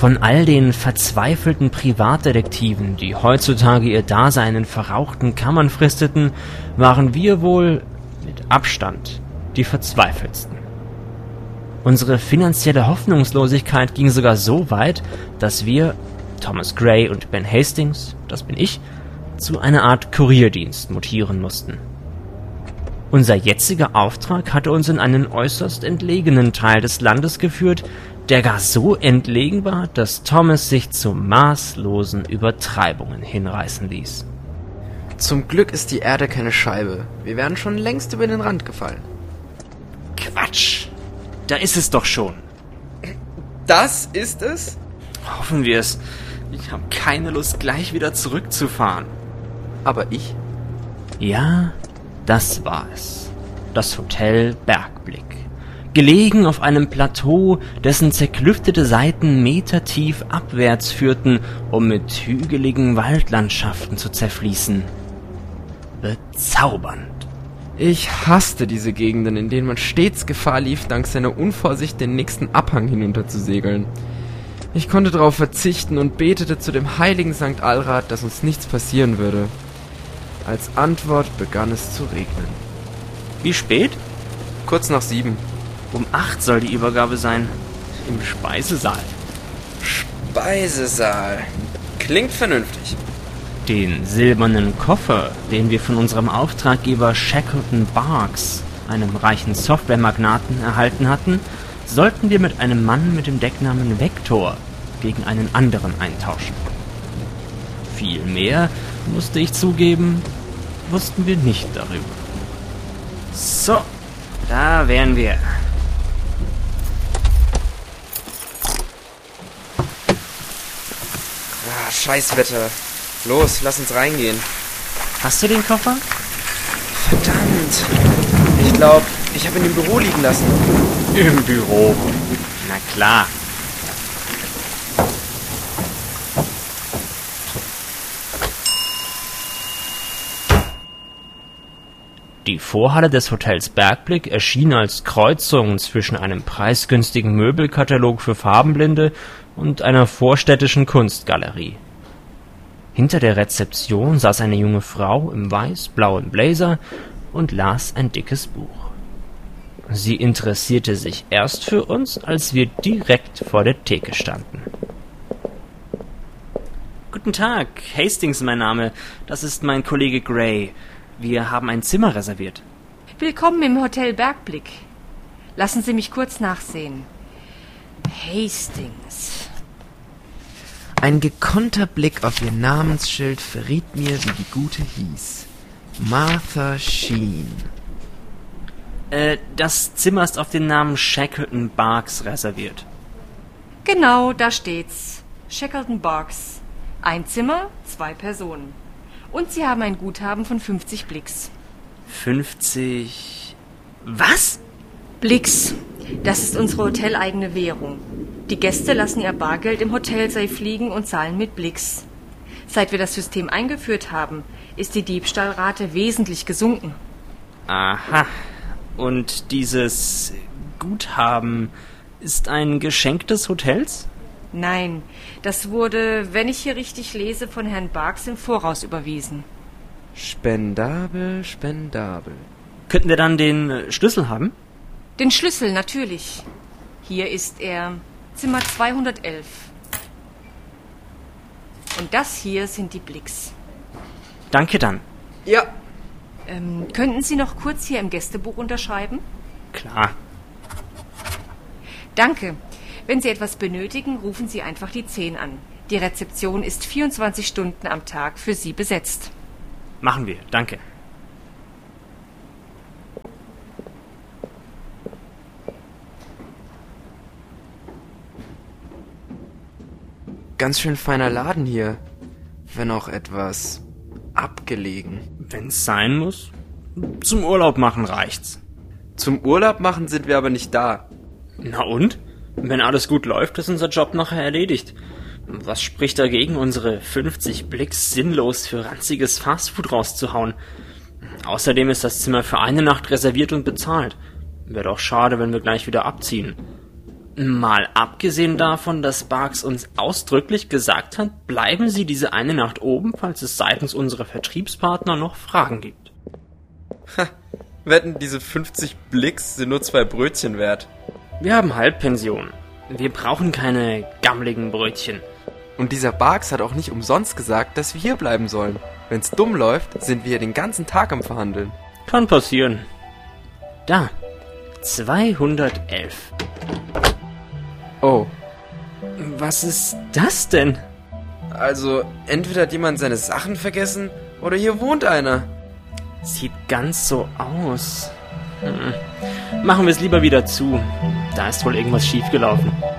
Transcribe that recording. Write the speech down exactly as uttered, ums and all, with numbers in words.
Von all den verzweifelten Privatdetektiven, die heutzutage ihr Dasein in verrauchten Kammern fristeten, waren wir wohl mit Abstand die verzweifeltsten. Unsere finanzielle Hoffnungslosigkeit ging sogar so weit, dass wir, Thomas Gray und Ben Hastings, das bin ich, zu einer Art Kurierdienst mutieren mussten. Unser jetziger Auftrag hatte uns in einen äußerst entlegenen Teil des Landes geführt, der gar so entlegen war, dass Thomas sich zu maßlosen Übertreibungen hinreißen ließ. Zum Glück ist die Erde keine Scheibe. Wir wären schon längst über den Rand gefallen. Quatsch! Da ist es doch schon. Das ist es? Hoffen wir es. Ich habe keine Lust, gleich wieder zurückzufahren. Aber ich? Ja, das war es. Das Hotel Bergblick. Gelegen auf einem Plateau, dessen zerklüftete Seiten metertief abwärts führten, um mit hügeligen Waldlandschaften zu zerfließen. Bezaubernd. Ich hasste diese Gegenden, in denen man stets Gefahr lief, dank seiner Unvorsicht den nächsten Abhang hinunter zu segeln. Ich konnte darauf verzichten und betete zu dem heiligen Sankt Alrad, dass uns nichts passieren würde. Als Antwort begann es zu regnen. Wie spät? Kurz nach sieben. Um acht soll die Übergabe sein. Im Speisesaal. Speisesaal. Klingt vernünftig. Den silbernen Koffer, den wir von unserem Auftraggeber Shackleton Barks, einem reichen Softwaremagnaten, erhalten hatten, sollten wir mit einem Mann mit dem Decknamen Vector gegen einen anderen eintauschen. Viel mehr, musste ich zugeben, wussten wir nicht darüber. So, da wären wir. Ah, Scheißwetter. Los, lass uns reingehen. Hast du den Koffer? Verdammt. Ich glaube, ich habe ihn im Büro liegen lassen. Im Büro. Na klar. Die Vorhalle des Hotels Bergblick erschien als Kreuzung zwischen einem preisgünstigen Möbelkatalog für Farbenblinde und einer vorstädtischen Kunstgalerie. Hinter der Rezeption saß eine junge Frau im weiß-blauen Blazer und las ein dickes Buch. Sie interessierte sich erst für uns, als wir direkt vor der Theke standen. Guten Tag, Hastings mein Name. Das ist mein Kollege Gray. Wir haben ein Zimmer reserviert. Willkommen im Hotel Bergblick. Lassen Sie mich kurz nachsehen. Hastings. Ein gekonnter Blick auf ihr Namensschild verriet mir, wie die Gute hieß. Martha Sheen. Äh, das Zimmer ist auf den Namen Shackleton Barks reserviert. Genau, da steht's. Shackleton Barks. Ein Zimmer, zwei Personen. Und Sie haben ein Guthaben von fünfzig Blicks. fünfzig... Was? Blicks. Das ist unsere hoteleigene Währung. Die Gäste lassen ihr Bargeld im Hotelsafe liegen und zahlen mit Blicks. Seit wir das System eingeführt haben, ist die Diebstahlrate wesentlich gesunken. Aha. Und dieses Guthaben ist ein Geschenk des Hotels? Nein, das wurde, wenn ich hier richtig lese, von Herrn Barks im Voraus überwiesen. Spendabel, spendabel. Könnten wir dann den äh, Schlüssel haben? Den Schlüssel, natürlich. Hier ist er, Zimmer zweihundertelf. Und das hier sind die Blicks. Danke dann. Ja. Ähm, könnten Sie noch kurz hier im Gästebuch unterschreiben? Klar. Danke. Wenn Sie etwas benötigen, rufen Sie einfach die zehn an. Die Rezeption ist vierundzwanzig Stunden am Tag für Sie besetzt. Machen wir, danke. Ganz schön feiner Laden hier. Wenn auch etwas abgelegen. Wenn's sein muss. Zum Urlaub machen reicht's. Zum Urlaub machen sind wir aber nicht da. Na und? Wenn alles gut läuft, ist unser Job nachher erledigt. Was spricht dagegen, unsere fünfzig Blicks sinnlos für ranziges Fastfood rauszuhauen? Außerdem ist das Zimmer für eine Nacht reserviert und bezahlt. Wäre doch schade, wenn wir gleich wieder abziehen. Mal abgesehen davon, dass Barks uns ausdrücklich gesagt hat, bleiben Sie diese eine Nacht oben, falls es seitens unserer Vertriebspartner noch Fragen gibt. Ha, wetten, diese fünfzig Blicks sind nur zwei Brötchen wert. Wir haben Halbpension. Wir brauchen keine gammeligen Brötchen. Und dieser Barks hat auch nicht umsonst gesagt, dass wir hier bleiben sollen. Wenn's dumm läuft, sind wir hier den ganzen Tag am Verhandeln. Kann passieren. Da. zweihundertelf. Oh. Was ist das denn? Also, entweder hat jemand seine Sachen vergessen, oder hier wohnt einer. Sieht ganz so aus. Hm. Machen wir es lieber wieder zu. Da ist wohl irgendwas schiefgelaufen.